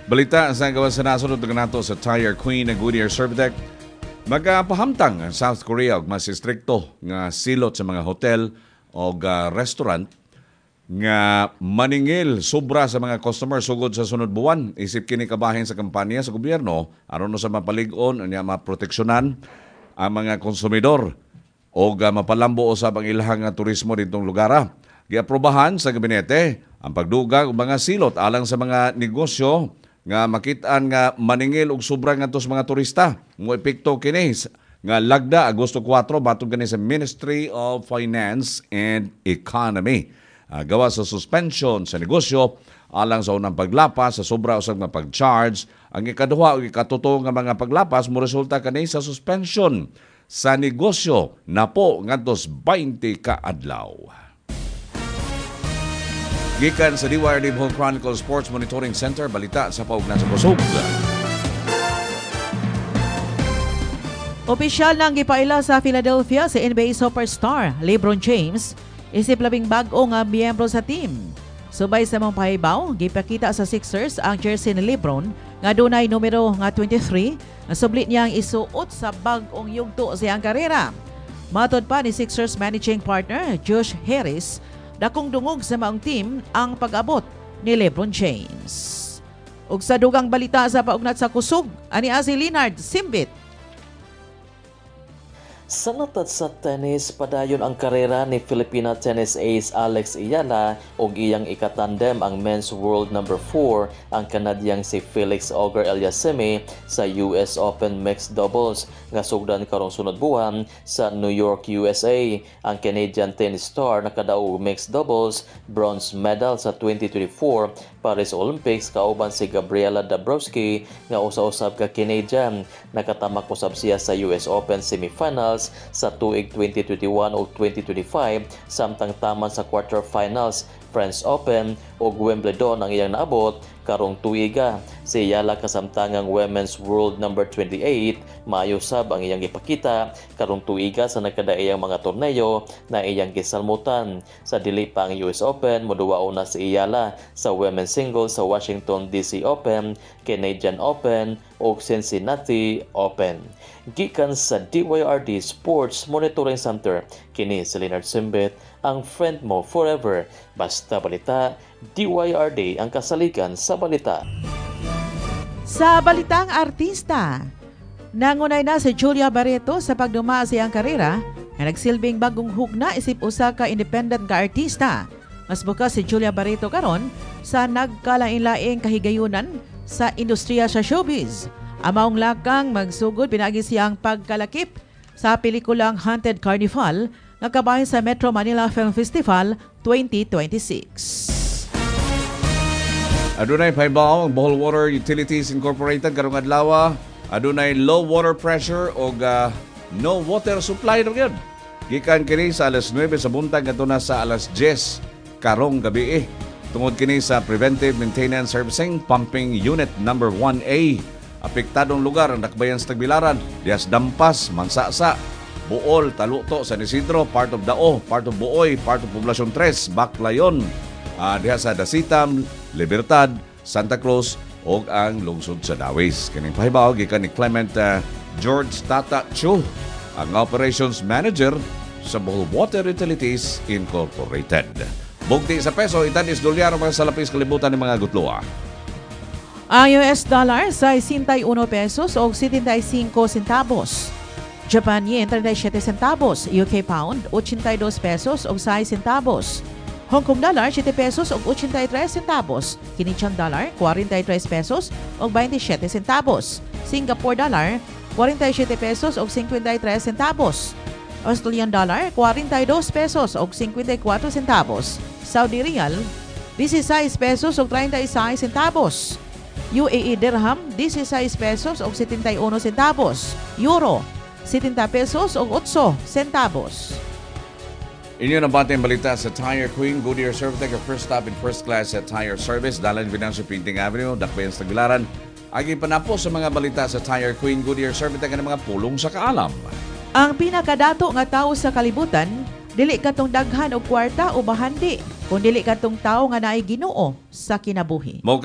Balita sa gawas sa nasunod nga nato sa Tire Queen ng Goodyear Survitec. Magapahamtang ang South Korea og mas istrikto nga silot sa mga hotel o restaurant nga maningil sobra sa mga customer sugod sa sunod buwan. Isip kini kabahin sa kampanya sa gobyerno aron sa mapalig-on anya maproteksyonan ang mga konsumidor o mapalambo usab ang ilahang turismo ditong lugar. Giaprobahan sa gabinete ang pagdugag og mga silot alang sa mga negosyo nga makitaan nga maningil og sobra ngadto sa mga turista. Mo epekto kini nga lagda Agosto 4 batok kani sa Ministry of Finance and Economy. Gawa sa suspension sa negosyo alang sa unang paglapas sa sobra usab nga pag-charge. Ang ikaduha ug ikatuto nga mga paglapas mo resulta kani sa suspension sa negosyo napo ngadto 20 ka adlaw. Gikan sa DYRD Bohol Chronicle Sports Monitoring Center, balita sa paugnan sa kusog. Opisyal nang gipaila sa Philadelphia si NBA superstar LeBron James, isip labing bag-o nga miyembro sa team. Subay sa mga pahibaw, gipakita sa Sixers ang jersey ni LeBron nga dunay numero nga 23, na sublit niyang isuot sa bag-ong yugto siyang karera. Matod pa ni Sixers managing partner Josh Harris, dakong dungog sa maong team ang pag-abot ni LeBron James. Ug sa dugang balita sa paugnat sa kusog, ani si Leonard Simbit. Sa natat sa tennis, padayon ang karera ni Filipina tennis ace Alex Ayala ug iyang ikatandem ang men's world number 4 ang Kanadyang si Felix Auger-Aliassime sa US Open Mixed Doubles nga sugdan karong sunod buwan sa New York, USA. Ang Canadian tennis star nakadaog mixed doubles bronze medal sa 2024 Paris Olympics kauban si Gabriela Dabrowski nga usa-usab ka Canadian. Nakatamak usab siya sa US Open semifinals sa tuig 2021 o 2025 samtang taman sa quarterfinals French Open o Wimbledon ang iyang naabot karong tuiga. Si Ayala kasamtangang Women's World number 28 maayo sab ang iyang ipakita karong tuiga sa nagkadaiyang mga torneo na iyang gisalmutan. Sa dili pa ang US Open, moduwao na si Ayala sa women's singles sa Washington DC Open, Canadian Open o Cincinnati Open. Gikan sa DYRD Sports Monitoring Center, kini si Leonard Simbit, ang friend mo forever. Basta balita, DYRD ang kasalikan sa balita. Sa balitang artista, nangunay na si Julia Barreto sa pagduma sa iyang karera na nagsilbing bagong hugna isip usa ka independent ka artista. Mas bukas si Julia Barreto karon sa nagkalain-laing kahigayunan sa industriya sa showbiz. Amaong lakang magsugod pinagi siyang pagkalakip sa pelikulang Haunted Carnival nga kabahin sa Metro Manila Film Festival 2026. Adunay pahibaw ang Bohol Water Utilities Incorporated karong adlaw. Adunay low water pressure o no water supply na gyud. Gikan kini sa alas 9 sa buntag ngadto na sa alas 10 karong gabi. Tungod kini sa Preventive Maintenance Servicing Pumping Unit number 1A. Apektadong lugar ang Dakbayan sa Tagbilaran, Dias Dampas, Mansasa, Bool, Taluto, San Isidro, part of Dao, part of Buoy, part of Poblacion 3, Baclayon, diha sa Dasitam, Libertad, Santa Cruz, o ang lungsod sa Dawis. Kaning pahibaw, gikan ni Clement George Tata Chu, ang Operations Manager sa Bohol Water Utilities Incorporated. Bugti sa peso, itanis dolyar mga salapis kalibutan ng mga gutloa. Ang US dollar sa 61 pesos o 75 centavos. Japan yen 37 centavos. UK pound 82 pesos o 6 centavos. Hong Kong dollar 7 pesos o 83 centavos. Canadian dollar 43 pesos o 27 centavos. Singapore dollar 47 pesos o 53 centavos. Australian dollar 42 pesos o 54 centavos. Saudi Riyal 16 pesos o 36 centavos. UAE dirham 16 pesos o 71 centavos. Euro 70 pesos o 8 centavos. Inyo na batang balita sa Tire Queen Goodyear Survitec, your first stop in first class at tire service. Dalan Venancio Printing Avenue, Dakbayan sa Tagbilaran. Agi panapo sa mga balita sa Tire Queen Goodyear Survitec ng mga pulong sa kaalam. Ang pinakadato nga tao sa kalibutan, dili katong daghan og kwarta o bahandi, kung dili katong tao nga naay Ginoo sa kinabuhi.